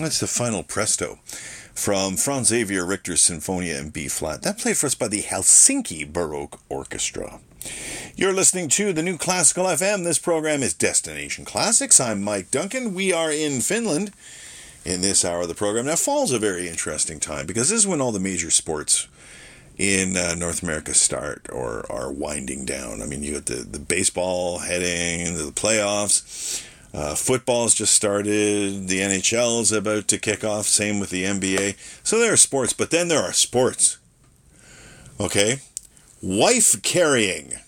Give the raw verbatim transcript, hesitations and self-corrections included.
That's the final presto from Franz Xavier Richter's Sinfonia in B-flat. That played for us by the Helsinki Baroque Orchestra. You're listening to the New Classical F M. This program is Destination Classics. I'm Mike Duncan. We are in Finland in this hour of the program. Now, fall's a very interesting time because this is when all the major sports in uh, North America start or are winding down. I mean, you got the, the baseball heading into the playoffs. Uh, football's just started. The N H L is about to kick off. Same with the N B A. So there are sports, but then there are sports. Okay? Wife carrying.